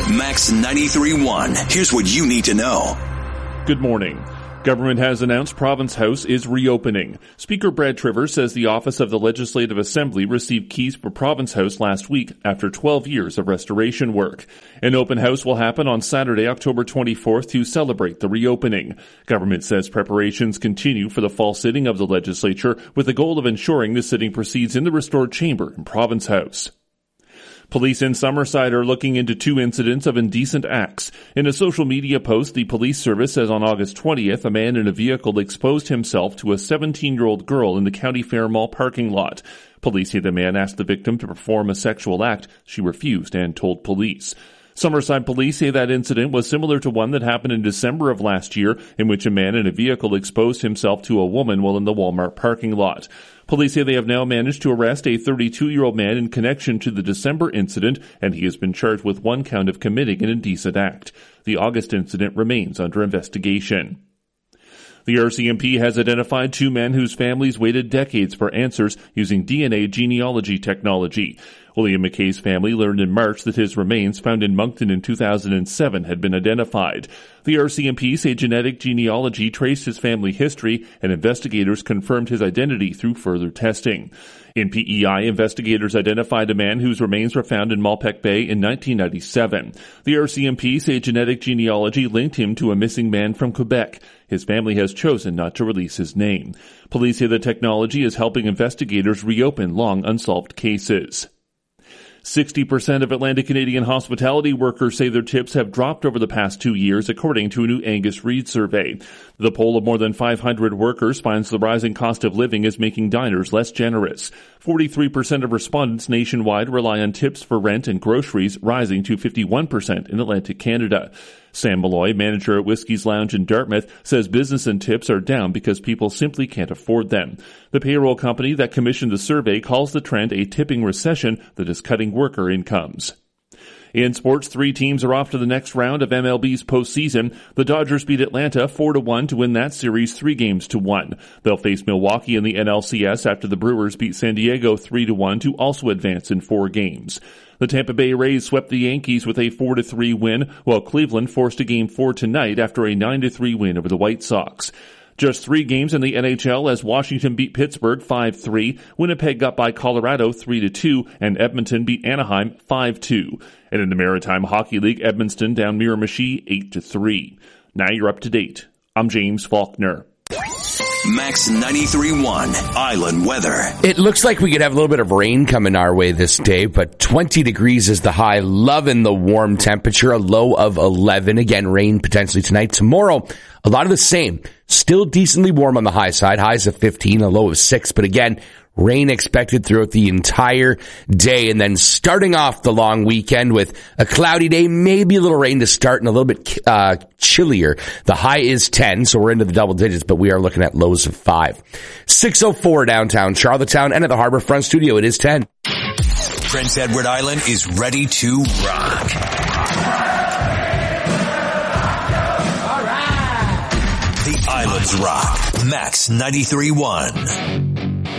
Max 93.1. Here's what you need to know. Good morning. Government has announced Province House is reopening. Speaker Brad Trivers says the Office of the Legislative Assembly received keys for Province House last week after 12 years of restoration work. An open house will happen on Saturday, October 24th to celebrate the reopening. Government says preparations continue for the fall sitting of the legislature with the goal of ensuring the sitting proceeds in the restored chamber in Province House. Police in Summerside are looking into 2 incidents of indecent acts. In a social media post, the police service says on August 20th, a man in a vehicle exposed himself to a 17-year-old girl in the County Fair Mall parking lot. Police say the man asked the victim to perform a sexual act. She refused and told police. Summerside police say that incident was similar to one that happened in December of last year, in which a man in a vehicle exposed himself to a woman while in the Walmart parking lot. Police say they have now managed to arrest a 32-year-old man in connection to the December incident, and he has been charged with 1 count of committing an indecent act. The August incident remains under investigation. The RCMP has identified 2 men whose families waited decades for answers using DNA genealogy technology. William McKay's family learned in March that his remains found in Moncton in 2007 had been identified. The RCMP say genetic genealogy traced his family history, and investigators confirmed his identity through further testing. In PEI, investigators identified a man whose remains were found in Malpeque Bay in 1997. The RCMP say genetic genealogy linked him to a missing man from Quebec. His family has chosen not to release his name. Police say the technology is helping investigators reopen long unsolved cases. 60% of Atlantic Canadian hospitality workers say their tips have dropped over the past 2 years, according to a new Angus Reid survey. The poll of more than 500 workers finds the rising cost of living is making diners less generous. 43% of respondents nationwide rely on tips for rent and groceries, rising to 51% in Atlantic Canada. Sam Malloy, manager at Whiskey's Lounge in Dartmouth, says business and tips are down because people simply can't afford them. The payroll company that commissioned the survey calls the trend a tipping recession that is cutting worker incomes. In sports, 3 teams are off to the next round of MLB's postseason. The Dodgers beat Atlanta 4-1 to win that series 3-1. They'll face Milwaukee in the NLCS after the Brewers beat San Diego 3-1 to also advance in 4 games. The Tampa Bay Rays swept the Yankees with a 4-3 win, while Cleveland forced a Game 4 tonight after a 9-3 win over the White Sox. Just 3 games in the NHL as Washington beat Pittsburgh 5-3, Winnipeg got by Colorado 3-2, and Edmonton beat Anaheim 5-2. And in the Maritime Hockey League, Edmundston down Miramichi 8-3. Now you're up to date. I'm James Faulkner. Max 93.1 Island Weather. It looks like we could have a little bit of rain coming our way this day, but 20 degrees is the high. Loving the warm temperature, a low of 11. Again, rain potentially tonight. Tomorrow, a lot of the same. Still decently warm on the high side. Highs of 15, a low of 6. But again, rain expected throughout the entire day, and then starting off the long weekend with a cloudy day, maybe a little rain to start and a little bit chillier. The high is 10, so we're into the double digits, but we are looking at lows of 5. 6:04 downtown Charlottetown, and at the Harbourfront Studio, it is 10. Prince Edward Island is ready to rock. The Islands Rock. Max 93.1.